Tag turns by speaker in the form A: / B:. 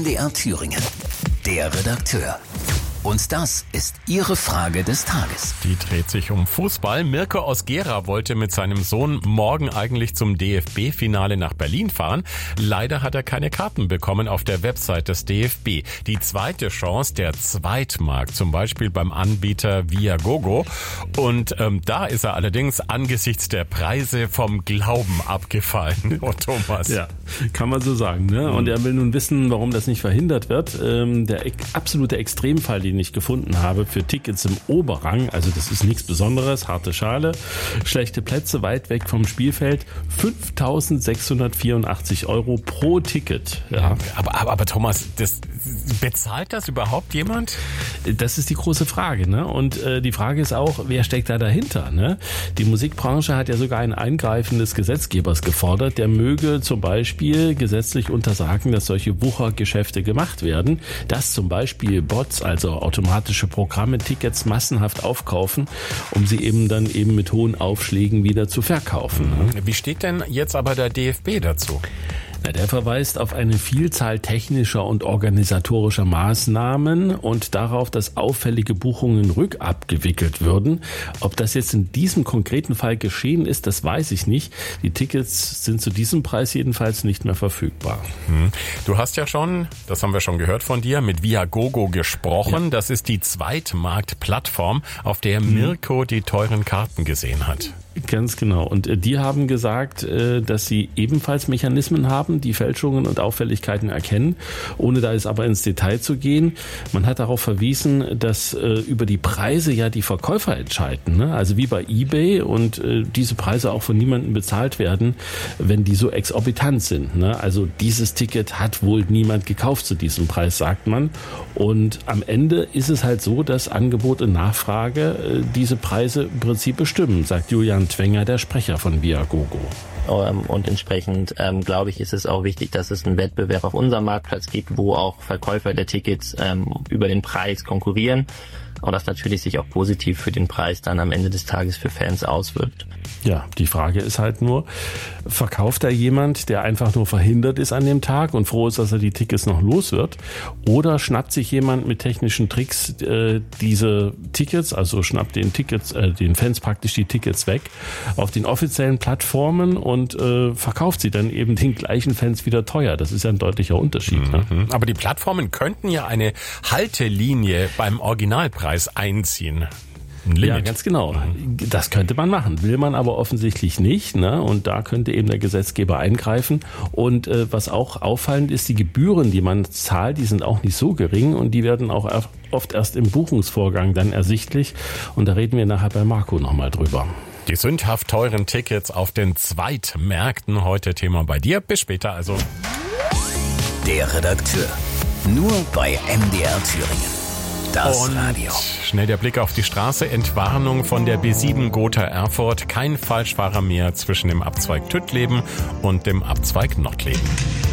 A: MDR Thüringen. Der Redakteur. Und das ist Ihre Frage des Tages.
B: Die dreht sich um Fußball. Mirko aus Gera wollte mit seinem Sohn morgen eigentlich zum DFB-Finale nach Berlin fahren. Leider hat er keine Karten bekommen auf der Website des DFB. Die zweite Chance, der Zweitmarkt, zum Beispiel beim Anbieter Viagogo. Und da ist er allerdings angesichts der Preise vom Glauben abgefallen. Oh, Thomas.
C: Ja, kann man so sagen, ne? Und er will nun wissen, warum das nicht verhindert wird. Der absolute Extremfall, den ich gefunden habe für Tickets im Oberrang, also das ist nichts Besonderes, harte Schale, schlechte Plätze weit weg vom Spielfeld, 5.684 € pro Ticket. Ja.
B: Aber Thomas, bezahlt das überhaupt jemand?
C: Das ist die große Frage, ne? Und die Frage ist auch, wer steckt da dahinter, ne? Die Musikbranche hat ja sogar ein Eingreifen des Gesetzgebers gefordert, der möge zum Beispiel gesetzlich untersagen, dass solche Wuchergeschäfte gemacht werden, dass zum Beispiel Bots, also automatische Programme, Tickets massenhaft aufkaufen, um sie dann mit hohen Aufschlägen wieder zu verkaufen. Ne?
B: Wie steht denn jetzt aber der DFB dazu?
C: Der verweist auf eine Vielzahl technischer und organisatorischer Maßnahmen und darauf, dass auffällige Buchungen rückabgewickelt würden. Ob das jetzt in diesem konkreten Fall geschehen ist, das weiß ich nicht. Die Tickets sind zu diesem Preis jedenfalls nicht mehr verfügbar.
B: Du hast ja schon, das haben wir schon gehört von dir, mit Viagogo gesprochen. Ja. Das ist die Zweitmarktplattform, auf der Mirko die teuren Karten gesehen hat.
C: Ganz genau. Und die haben gesagt, dass sie ebenfalls Mechanismen haben, die Fälschungen und Auffälligkeiten erkennen, ohne da jetzt aber ins Detail zu gehen. Man hat darauf verwiesen, dass über die Preise ja die Verkäufer entscheiden, ne? Also wie bei eBay, und diese Preise auch von niemandem bezahlt werden, wenn die so exorbitant sind, ne? Also dieses Ticket hat wohl niemand gekauft zu diesem Preis, sagt man. Und am Ende ist es halt so, dass Angebot und Nachfrage diese Preise im Prinzip bestimmen, sagt Julian Twenger, der Sprecher von Viagogo.
D: Und entsprechend, glaube ich, ist es auch wichtig, dass es einen Wettbewerb auf unserem Marktplatz gibt, wo auch Verkäufer der Tickets über den Preis konkurrieren. Und das natürlich sich auch positiv für den Preis dann am Ende des Tages für Fans auswirkt.
C: Ja, die Frage ist halt nur, verkauft da jemand, der einfach nur verhindert ist an dem Tag und froh ist, dass er die Tickets noch los wird? Oder schnappt sich jemand mit technischen Tricks diese Tickets, also schnappt den Fans praktisch die Tickets weg auf den offiziellen Plattformen und verkauft sie dann eben den gleichen Fans wieder teuer? Das ist ja ein deutlicher Unterschied. Ne?
B: Aber die Plattformen könnten ja eine Haltelinie beim Originalpreis einziehen.
C: Ja, ganz genau. Das könnte man machen, will man aber offensichtlich nicht, ne? Und da könnte eben der Gesetzgeber eingreifen. Und was auch auffallend ist, die Gebühren, die man zahlt, die sind auch nicht so gering und die werden auch oft erst im Buchungsvorgang dann ersichtlich. Und da reden wir nachher bei Marco nochmal drüber.
B: Die sündhaft teuren Tickets auf den Zweitmärkten, heute Thema bei dir. Bis später also.
A: Der Redakteur. Nur bei MDR Thüringen. Das Radio.
B: Schnell der Blick auf die Straße. Entwarnung von der B7 Gotha Erfurt. Kein Falschfahrer mehr zwischen dem Abzweig Tüttleben und dem Abzweig Nottleben.